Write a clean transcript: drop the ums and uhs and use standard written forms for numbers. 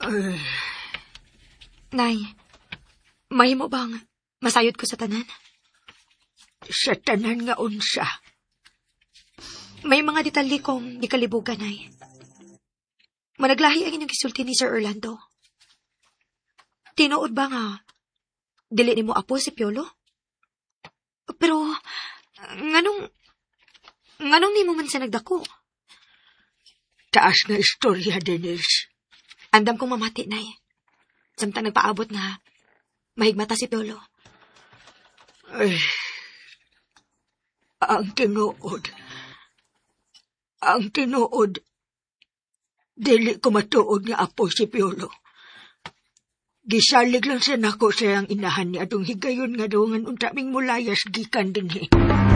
Ay, Nay, mahimo bang masayod ko sa tanan? sa tanan nga unsa. May mga detalye kong gikalibugan, Nay. Managlahi ang inyong gisulti ni Sir Orlando. Tinuod ba nga dili nimo apo si Piolo? Pero nganong nimo man sa nagdako? Taas nga istorya, Denise. Andam kong mamati, Nay. Samtang nagpaabot nga mahigmata si Piolo. Ay, ang tinuod, dili ko matuod nga apo si Piolo. Gisalig lang siya nako sa ang inahan niya atong higayon nga doongan unta ming mulayas gikan dinhi.